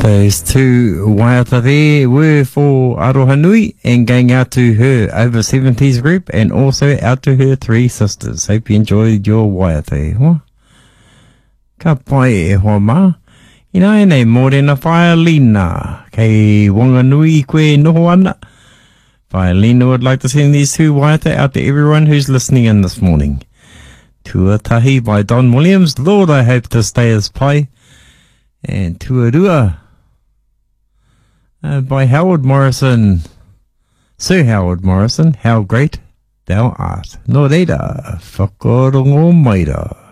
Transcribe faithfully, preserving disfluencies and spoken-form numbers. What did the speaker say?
Those two waiata there were for Aroha Nui and going out to her over seventies group and also out to her three sisters. Hope you enjoyed your waiata. Huh? Ka pai e hoa ma. Ina e nei morena Whaelina. Kei Wanganui koe noho ana. Whaelina would like to send these two waiata out to everyone who's listening in this morning. Tuatahi by Don Williams. Lord, I hope to stay as pai. And Tuarua uh, by Howard Morrison. Sir Howard Morrison, how great thou art. No reira, whakarongo maira.